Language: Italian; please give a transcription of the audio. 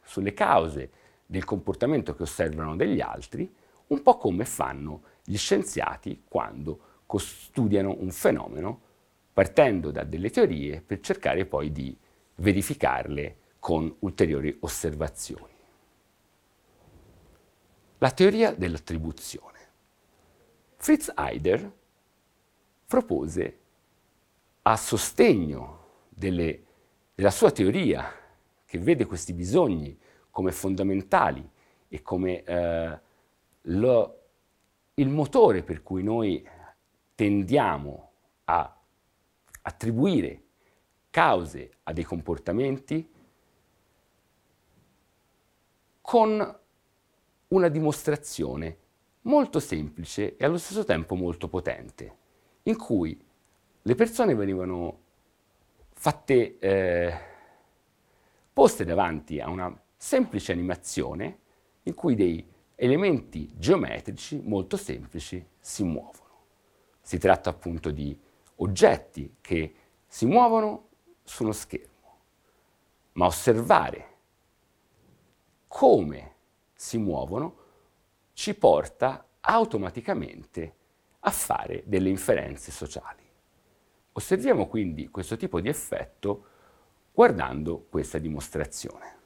sulle cause del comportamento che osservano degli altri, un po' come fanno gli scienziati quando studiano un fenomeno partendo da delle teorie per cercare poi di verificarle con ulteriori osservazioni. La teoria dell'attribuzione. Fritz Heider propose, a sostegno della sua teoria, che vede questi bisogni come fondamentali e come il motore per cui noi tendiamo a attribuire cause a dei comportamenti, con una dimostrazione molto semplice e allo stesso tempo molto potente, in cui le persone venivano poste davanti a una semplice animazione in cui dei elementi geometrici molto semplici si muovono. Si tratta appunto di oggetti che si muovono su uno schermo, ma osservare come si muovono ci porta automaticamente a fare delle inferenze sociali. Osserviamo quindi questo tipo di effetto guardando questa dimostrazione.